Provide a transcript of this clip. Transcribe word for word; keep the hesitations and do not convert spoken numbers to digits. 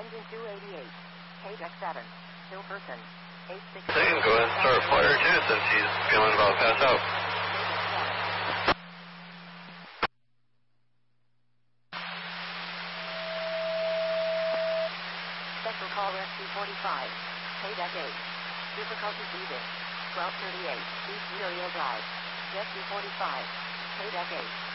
Engine two eighty-eight. K-Deck seven. Still person. eight six. They can go ahead and start fire too since he's feeling about to pass out. Special call rescue forty-five. K-Deck eight. Difficulty breathing. twelve thirty-eight. East Muriel Drive. Rescue forty-five. K-Deck eight.